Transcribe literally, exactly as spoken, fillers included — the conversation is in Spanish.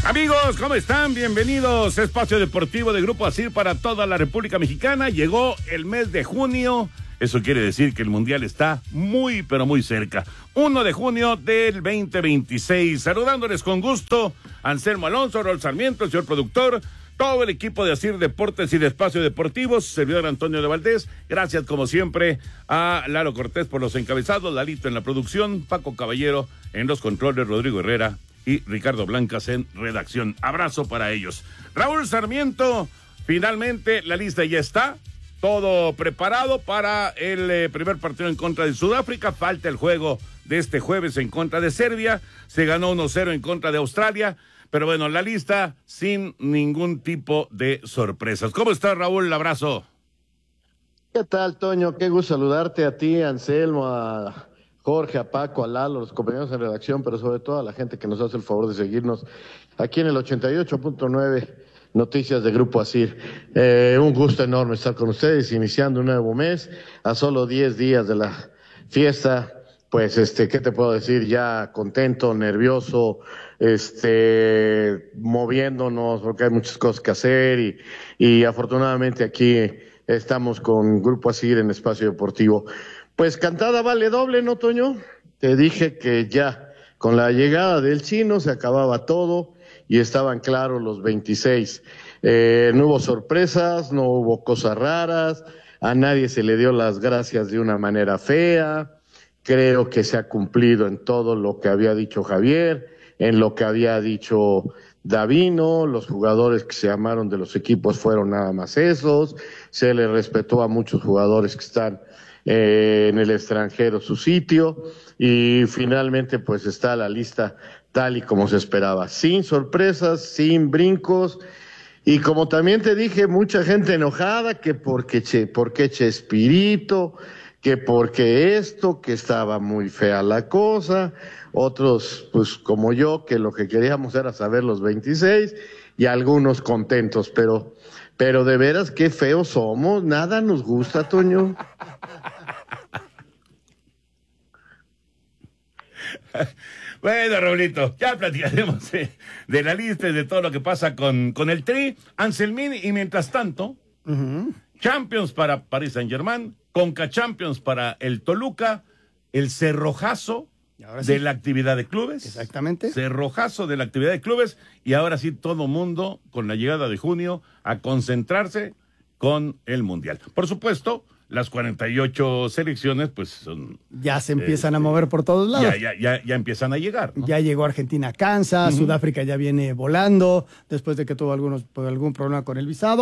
Amigos, ¿cómo están? Bienvenidos a Espacio Deportivo de Grupo Asir para toda la República Mexicana. Llegó el mes de junio. Eso quiere decir que el Mundial está muy, pero muy cerca. primero de junio del veinte veintiséis. Saludándoles con gusto, Anselmo Alonso, Raúl Sarmiento, el señor productor, todo el equipo de Asir Deportes y de Espacio Deportivo, su servidor Antonio de Valdés. Gracias, como siempre, a Lalo Cortés por los encabezados, Lalito en la producción, Paco Caballero en los controles, Rodrigo Herrera y Ricardo Blancas en redacción. Abrazo para ellos. Raúl Sarmiento, finalmente la lista ya está. Todo preparado para el eh, primer partido en contra de Sudáfrica. Falta el juego de este jueves en contra de Serbia. Se ganó uno cero en contra de Australia. Pero bueno, la lista sin ningún tipo de sorpresas. ¿Cómo estás, Raúl? Abrazo. ¿Qué tal, Toño? Qué gusto saludarte a ti, a Anselmo, a Jorge, a Paco, a Lalo, los compañeros en redacción, pero sobre todo a la gente que nos hace el favor de seguirnos aquí en el ochenta y ocho punto nueve Noticias de Grupo Asir. Eh, un gusto enorme estar con ustedes, iniciando un nuevo mes, a solo diez días de la fiesta. Pues, este, ¿qué te puedo decir? Ya contento, nervioso, este, moviéndonos, porque hay muchas cosas que hacer y, y afortunadamente aquí estamos con Grupo Asir en Espacio Deportivo. Pues cantada vale doble, ¿no, Toño? Te dije que ya con la llegada del chino se acababa todo y estaban claros los veintiséis. Eh, no hubo sorpresas, no hubo cosas raras, a nadie se le dio las gracias de una manera fea. Creo que se ha cumplido en todo lo que había dicho Javier, en lo que había dicho Davino. Los jugadores que se llamaron de los equipos fueron nada más esos. Se le respetó a muchos jugadores que están eh, en el extranjero su sitio. Y finalmente pues está la lista tal y como se esperaba. Sin sorpresas, sin brincos. Y como también te dije, mucha gente enojada que porque che, porque Chespirito, que porque esto, que estaba muy fea la cosa, otros, pues como yo, que lo que queríamos era saber los veintiséis, y algunos contentos, pero, pero de veras qué feos somos, nada nos gusta, Toño. Bueno, Raulito, ya platicaremos eh, de la lista y de todo lo que pasa con, con el Tri, Anselmín, y mientras tanto, uh-huh. Champions para Paris Saint-Germain, Conca Champions para el Toluca, el cerrojazo sí. de la actividad de clubes. Exactamente. Cerrojazo de la actividad de clubes, y ahora sí todo mundo, con la llegada de junio, a concentrarse con el Mundial. Por supuesto, las cuarenta y ocho selecciones, pues son... Ya se empiezan eh, a mover por todos lados. Ya, ya, ya, ya empiezan a llegar, ¿no? Ya llegó Argentina a Kansas, uh-huh. Sudáfrica ya viene volando, después de que tuvo algunos, algún problema con el visado.